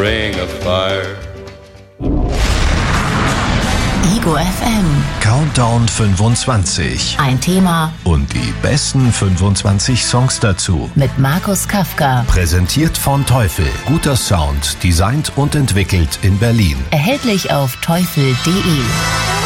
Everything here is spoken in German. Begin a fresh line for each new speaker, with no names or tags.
Ring of Fire.
Ego FM.
Countdown 25.
Ein Thema
Und die besten 25 Songs dazu.
mit Markus Kafka.
Präsentiert von Teufel. Guter Sound, designt und entwickelt in Berlin.
Erhältlich auf teufel.de.